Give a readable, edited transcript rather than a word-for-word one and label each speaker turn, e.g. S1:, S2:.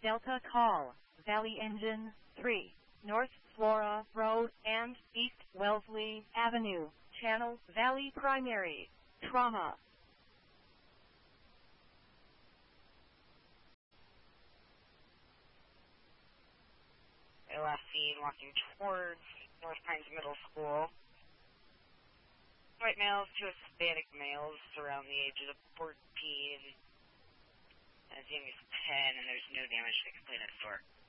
S1: Delta Call, Valley Engine 3, North Flora Road and East Wellesley Avenue, Channel Valley Primary, Trauma.
S2: Last seen walking towards North Pines Middle School. White males, 2 Hispanic males around the ages of 14, as young as 10, and there's no damage to the complainant's store.